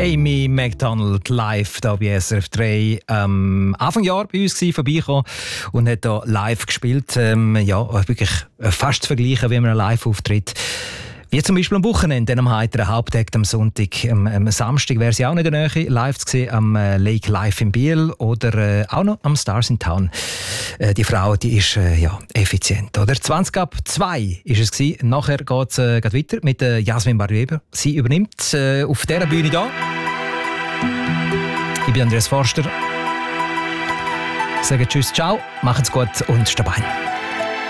Amy Macdonald live da bei SRF 3 Anfang Jahr bei uns vorbeigekommen und hat da live gespielt. Wirklich fast zu vergleichen wie einem Live-Auftritt. Wie zum Beispiel am Wochenende, am heiteren Haupttag, am Sonntag. Am Samstag wäre sie auch nicht in der Nähe live zu sehen, am Lake Live in Biel oder auch noch am Stars in Town. Die Frau, die ist effizient. Oder? 20 ab 2 ist es gewesen. Nachher geht es weiter mit Jasmin Barweber. Sie übernimmt auf dieser Bühne da. Ich bin Andreas Forster. Ich sage Tschüss, ciao, macht's gut und stabil.